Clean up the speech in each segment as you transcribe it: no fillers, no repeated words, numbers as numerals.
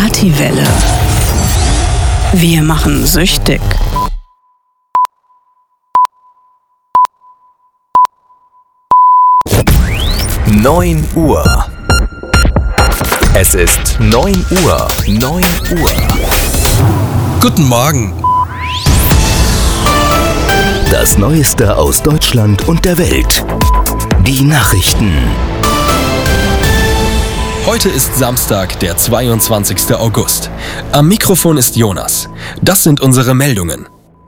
Partywelle. Wir machen süchtig. Neun Uhr. Es ist 9 Uhr. 9 Uhr. Guten Morgen. Das Neueste aus Deutschland und der Welt. Die Nachrichten. Heute ist Samstag, der 22. August. Am Mikrofon ist Jonas. Das sind unsere Meldungen.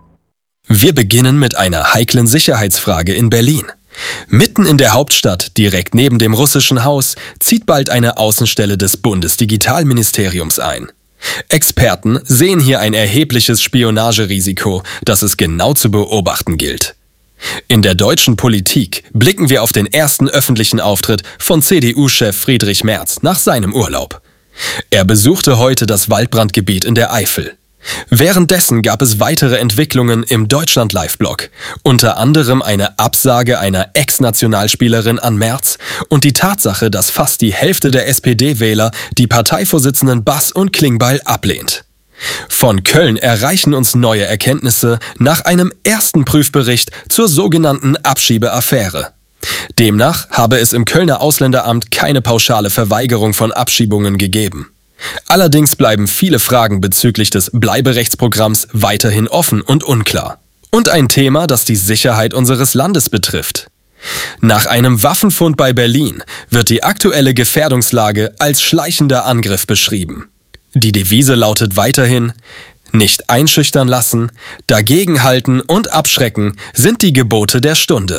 Wir beginnen mit einer heiklen Sicherheitsfrage in Berlin. Mitten in der Hauptstadt, direkt neben dem russischen Haus, zieht bald eine Außenstelle des Bundesdigitalministeriums ein. Experten sehen hier ein erhebliches Spionagerisiko, das es genau zu beobachten gilt. In der deutschen Politik blicken wir auf den ersten öffentlichen Auftritt von CDU-Chef Friedrich Merz nach seinem Urlaub. Er besuchte heute das Waldbrandgebiet in der Eifel. Währenddessen gab es weitere Entwicklungen im Deutschland-Live-Blog, unter anderem eine Absage einer Ex-Nationalspielerin an Merz und die Tatsache, dass fast die Hälfte der SPD-Wähler die Parteivorsitzenden Bass und Klingbeil ablehnt. Von Köln erreichen uns neue Erkenntnisse nach einem ersten Prüfbericht zur sogenannten Abschiebeaffäre. Demnach habe es im Kölner Ausländeramt keine pauschale Verweigerung von Abschiebungen gegeben. Allerdings bleiben viele Fragen bezüglich des Bleiberechtsprogramms weiterhin offen und unklar. Und ein Thema, das die Sicherheit unseres Landes betrifft. Nach einem Waffenfund bei Berlin wird die aktuelle Gefährdungslage als schleichender Angriff beschrieben. Die Devise lautet weiterhin: Nicht einschüchtern lassen, dagegenhalten und abschrecken sind die Gebote der Stunde.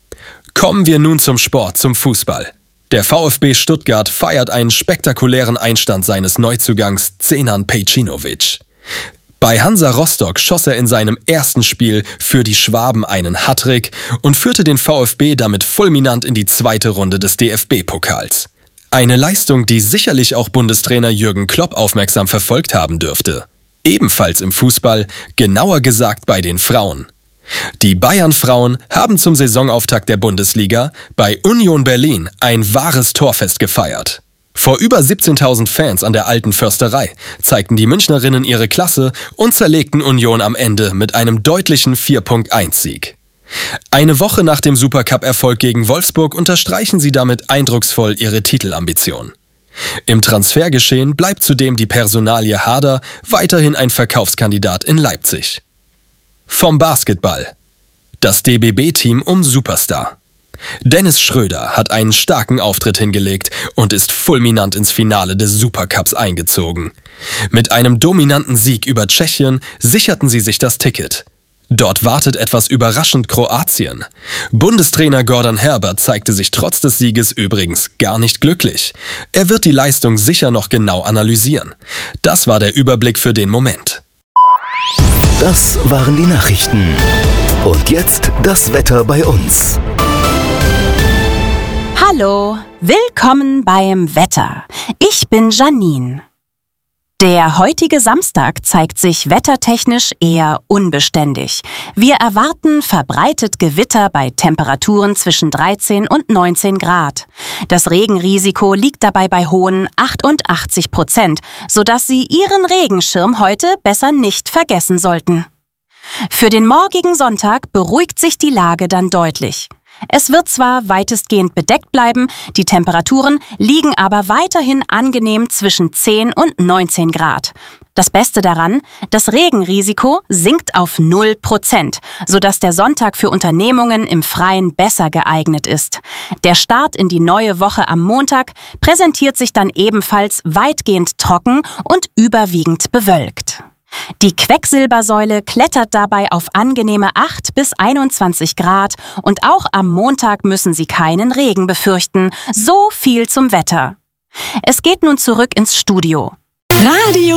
Kommen wir nun zum Sport, zum Fußball. Der VfB Stuttgart feiert einen spektakulären Einstand seines Neuzugangs Zenan Pejcinovic. Bei Hansa Rostock schoss er in seinem ersten Spiel für die Schwaben einen Hattrick und führte den VfB damit fulminant in die zweite Runde des DFB-Pokals. Eine Leistung, die sicherlich auch Bundestrainer Jürgen Klopp aufmerksam verfolgt haben dürfte. Ebenfalls im Fußball, genauer gesagt bei den Frauen. Die Bayern-Frauen haben zum Saisonauftakt der Bundesliga bei Union Berlin ein wahres Torfest gefeiert. Vor über 17.000 Fans an der Alten Försterei zeigten die Münchnerinnen ihre Klasse und zerlegten Union am Ende mit einem deutlichen 4-1-Sieg. Eine Woche nach dem Supercup-Erfolg gegen Wolfsburg unterstreichen sie damit eindrucksvoll ihre Titelambition. Im Transfergeschehen bleibt zudem die Personalie Harder weiterhin ein Verkaufskandidat in Leipzig. Vom Basketball. Das DBB-Team um Superstar. Dennis Schröder hat einen starken Auftritt hingelegt und ist fulminant ins Finale des Supercups eingezogen. Mit einem dominanten Sieg über Tschechien sicherten sie sich das Ticket. Dort wartet etwas überraschend Kroatien. Bundestrainer Gordon Herbert zeigte sich trotz des Sieges übrigens gar nicht glücklich. Er wird die Leistung sicher noch genau analysieren. Das war der Überblick für den Moment. Das waren die Nachrichten. Und jetzt das Wetter bei uns. Hallo, willkommen beim Wetter. Ich bin Janine. Der heutige Samstag zeigt sich wettertechnisch eher unbeständig. Wir erwarten verbreitet Gewitter bei Temperaturen zwischen 13 und 19 Grad. Das Regenrisiko liegt dabei bei hohen 88%, sodass Sie Ihren Regenschirm heute besser nicht vergessen sollten. Für den morgigen Sonntag beruhigt sich die Lage dann deutlich. Es wird zwar weitestgehend bedeckt bleiben, die Temperaturen liegen aber weiterhin angenehm zwischen 10 und 19 Grad. Das Beste daran, das Regenrisiko sinkt auf 0%, sodass der Sonntag für Unternehmungen im Freien besser geeignet ist. Der Start in die neue Woche am Montag präsentiert sich dann ebenfalls weitgehend trocken und überwiegend bewölkt. Die Quecksilbersäule klettert dabei auf angenehme 8 bis 21 Grad und auch am Montag müssen Sie keinen Regen befürchten. So viel zum Wetter. Es geht nun zurück ins Studio. Radio